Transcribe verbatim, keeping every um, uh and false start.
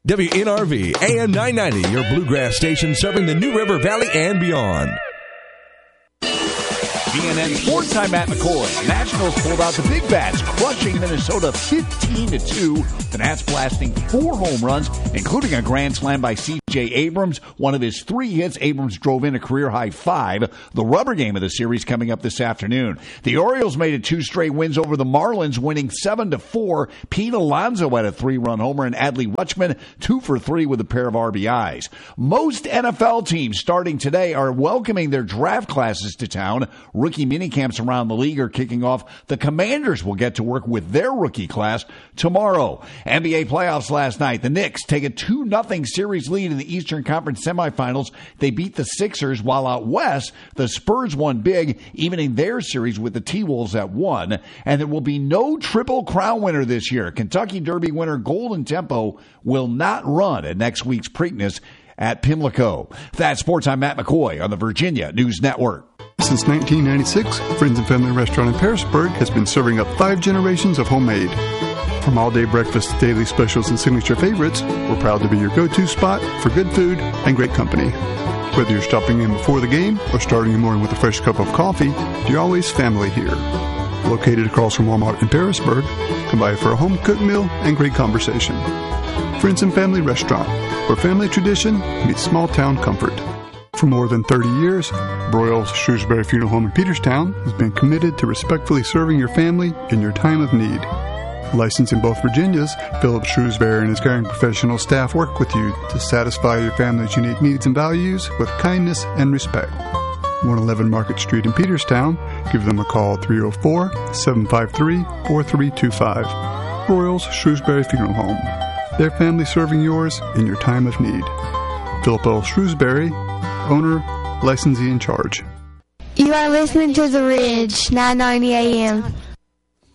W N R V, A M nine ninety, your bluegrass station serving the New River Valley and beyond. B N N Sports Time, Matt McCoy. Nationals pulled out the Big Bats, crushing Minnesota fifteen to two. The Nats blasting four home runs, including a grand slam by C J Abrams. One of his three hits, Abrams drove in a career-high five. The rubber game of the series coming up this afternoon. The Orioles made it two straight wins over the Marlins, winning seven to four. Pete Alonso had a three-run homer, and Adley Rutschman two for three with a pair of R B Is. Most N F L teams starting today are welcoming their draft classes to town. Rookie minicamps around the league are kicking off. The Commanders will get to work with their rookie class tomorrow. N B A playoffs last night. The Knicks take a two nothing series lead in the Eastern Conference semifinals. They beat the Sixers, while out west, the Spurs won big, evening their series with the T-Wolves at one. And there will be no Triple Crown winner this year. Kentucky Derby winner Golden Tempo will not run at next week's Preakness at Pimlico. That's Sports. I'm Matt McCoy on the Virginia News Network. Since nineteen ninety-six, Friends and Family Restaurant in Pearisburg has been serving up five generations of homemade. From all-day breakfast to daily specials and signature favorites, we're proud to be your go-to spot for good food and great company. Whether you're stopping in before the game or starting your morning with a fresh cup of coffee, you're always family here. Located across from Walmart in Pearisburg, come by for a home-cooked meal and great conversation. Friends and Family Restaurant, where family tradition meets small-town comfort. For more than thirty years, Broyles Shrewsbury Funeral Home in Peterstown has been committed to respectfully serving your family in your time of need. Licensed in both Virginias, Philip Shrewsbury and his caring professional staff work with you to satisfy your family's unique needs and values with kindness and respect. one eleven Market Street in Peterstown. Give them a call at three oh four, seven five three, four three two five. Broyles Shrewsbury Funeral Home. Their family serving yours in your time of need. Philip L. Shrewsbury, owner, licensee in charge. You are listening to The Ridge, nine ninety A M.